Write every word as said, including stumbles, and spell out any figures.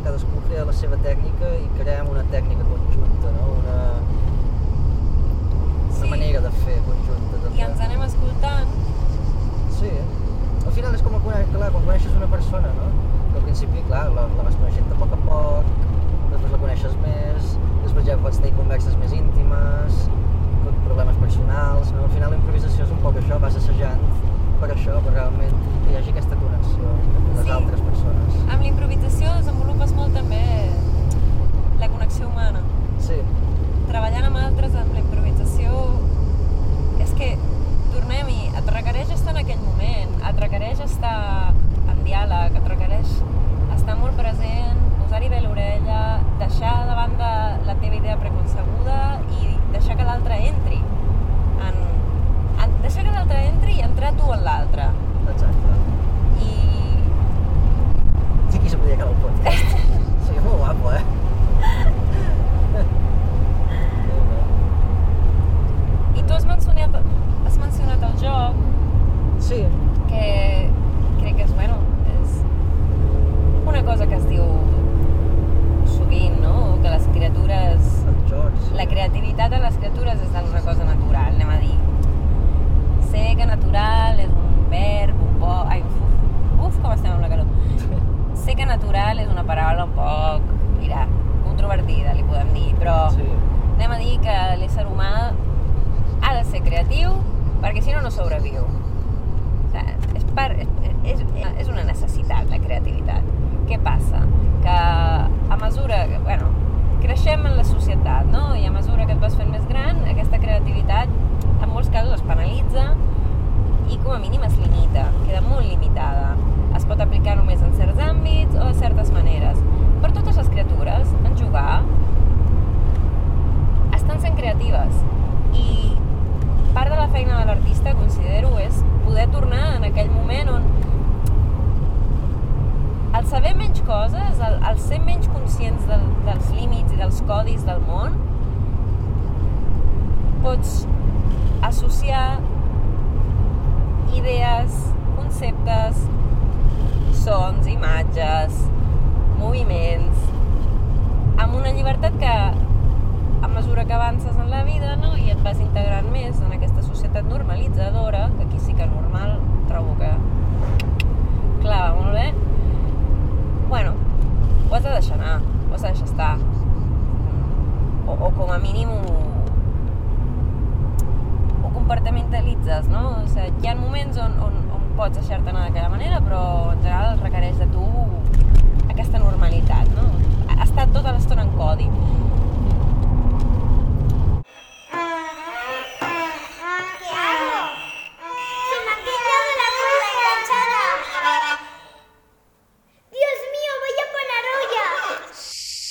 cadascú crea la seva tècnica i creem una tècnica conjunta, no? Una, una sí. manera de fer conjunta. També. I ens anem escoltant. Sí, al final és com a conèixer, clar, quan coneixes una persona, no? Al principi, clar, la, la vas coneixent a poc a poc, després la coneixes més, després ja pots tenir converses més íntimes, problemes personals, no? Al final la improvisació és un poc això, vas assajant per això, per realment que hi hagi aquesta connexió amb les sí. altres persones. Amb la improvisació desenvolupes molt també la connexió humana. Sí. Treballant amb altres amb la improvisació és que, tornem-hi, et requereix estar en aquell moment, et requereix estar en diàleg, et requereix estar molt present, posar-hi bé l'orella, deixar de banda la teva idea preconcebuda i deixar que l'altre entri. En, en, deixar que l'altre entri i entrar tu en l'altre. Exacte. I... Sí, aquí se podria acabar el podcast. Sí, molt guapo, eh? I tu has mencionat, has mencionat el joc. Sí. Que crec que és, bueno, és una cosa que es diu sovint, no? Que les criatures... Els jocs. La creativitat de les criatures és una cosa natural, anem a dir. Sé que natural és un verb, un poc... Ai, uf, uf, com estem amb la calor. Sé que natural és una paraula un poc, mira, controvertida, li podem dir, però sí. Anem a dir que l'ésser humà ha de ser creatiu perquè si no, no sobreviu. O sigui, és, per, és, és una necessitat, la creativitat. Què passa? Que a mesura que, bueno, creixem en la societat, no? I a mesura que et vas fent més gran, aquesta creativitat en molts casos es penalitza i com a mínim es limita, queda molt limitada. Es pot aplicar només en certs àmbits o de certes maneres. Per totes les criatures, en jugar, estan sent creatives i part de la feina de l'artista, considero, és poder tornar en aquell moment on el saber menys coses, el, el ser menys conscients del, dels límits i dels codis del món, pots associar idees, conceptes, sons, imatges, moviments, amb una llibertat que a mesura que avances en la vida, no? I et vas integrant més en aquesta societat normalitzadora, que aquí sí que normal trobo que clava molt bé, bueno, ho has de deixar anar, ho has de deixar estar. O, o com a mínim ho, ho compartimentalitzes, no? O sigui, hi ha moments on, on, on pots deixar-te anar d'aquella manera, però en general requereix de tu aquesta normalitat, no? Estar tota l'estona en codi.